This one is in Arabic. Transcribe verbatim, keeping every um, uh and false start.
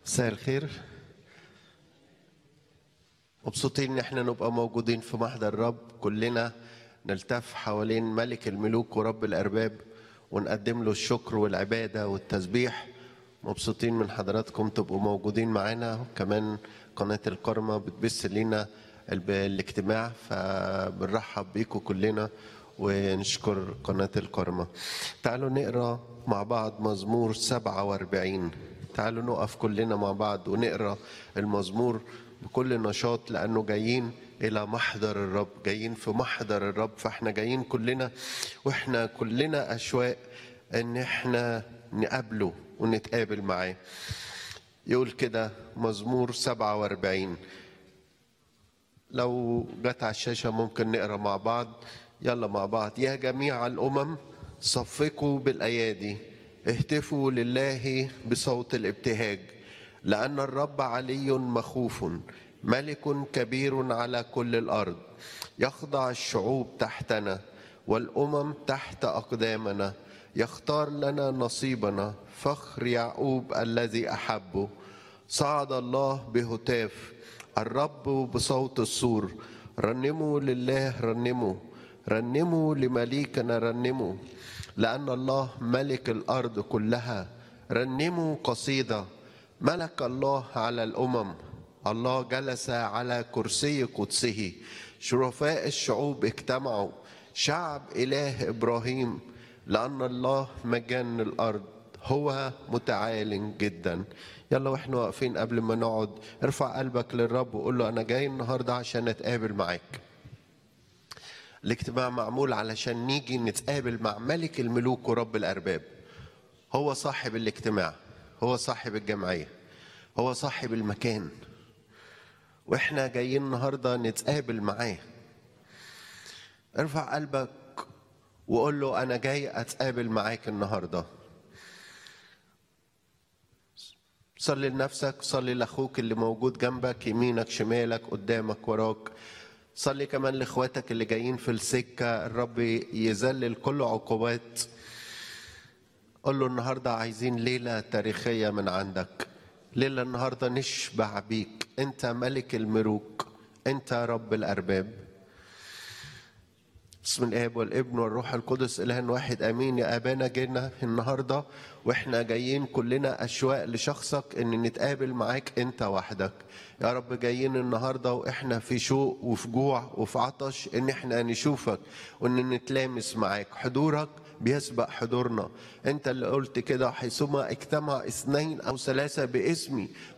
مساء الخير. مبسوطين ان احنا نبقى موجودين في محضر الرب، كلنا نلتف حوالين ملك الملوك ورب الارباب ونقدم له الشكر والعباده والتسبيح. مبسوطين من حضراتكم تبقوا موجودين معانا، وكمان قناه الكرمة بتبث لنا الب- الاجتماع، فبنرحب بيكم كلنا ونشكر قناه الكرمة. تعالوا نقرا مع بعض مزمور سبعة وأربعين. تعالوا نقف كلنا مع بعض ونقرا المزمور بكل نشاط، لأنه جايين إلى محضر الرب، جايين في محضر الرب، فاحنا جايين كلنا واحنا كلنا أشواق إن احنا نقابله ونتقابل معاه. يقول كده مزمور سبعة وأربعين، لو جت على الشاشة ممكن نقرا مع بعض. يلا مع بعض. يا جميع الأمم صفقوا بالأيادي، اهتفوا لله بصوت الابتهاج، لأن الرب علي مخوف، ملك كبير على كل الأرض. يخضع الشعوب تحتنا والأمم تحت أقدامنا. يختار لنا نصيبنا، فخر يعقوب الذي أحبه. صعد الله بهتاف، الرب بصوت السور. رنموا لله، رنموا رنموا لمليكنا، رنموا لأن الله ملك الأرض كلها. رنموا قصيدة، ملك الله على الأمم، الله جلس على كرسي قدسه. شرفاء الشعوب اجتمعوا، شعب إله إبراهيم. لأن الله مجان الأرض، هو متعال جدا. يلا واحنا واقفين قبل ما نقعد ارفع قلبك للرب وقول له أنا جاي النهاردة عشان أتقابل معاك. الاجتماع معمول علشان نيجي نتقابل مع ملك الملوك ورب الأرباب. هو صاحب الاجتماع، هو صاحب الجمعية، هو صاحب المكان، واحنا جايين النهاردة نتقابل معاه. ارفع قلبك وقول له أنا جاي أتقابل معاك النهاردة. صلي لنفسك، صلي لأخوك اللي موجود جنبك، يمينك شمالك قدامك وراك. صلي كمان لإخواتك اللي جايين في السكة، الرب يذلل كل عقوبات. قول له النهاردة عايزين ليلة تاريخية من عندك، ليلة النهاردة نشبع بيك. أنت ملك الملوك، أنت رب الأرباب. بسم الآب والابن والروح القدس إله واحد آمين. يا أبانا جينا النهاردة وإحنا جايين كلنا أشواق لشخصك، إن نتقابل معاك أنت وحدك. يا رب جايين النهاردة وإحنا في شوق وفي جوع وفي عطش، إن إحنا نشوفك وإن نتلامس معاك. حضورك بيسبق حضورنا. أنت اللي قلت كده، حيثما اجتمع اثنين أو ثلاثة باسمي